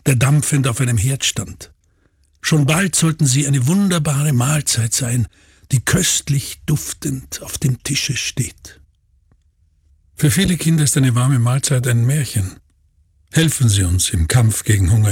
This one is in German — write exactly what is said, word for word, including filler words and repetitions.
der dampfend auf einem Herd stand. Schon bald sollten sie eine wunderbare Mahlzeit sein, die köstlich duftend auf dem Tische steht. Für viele Kinder ist eine warme Mahlzeit ein Märchen. Helfen Sie uns im Kampf gegen Hunger.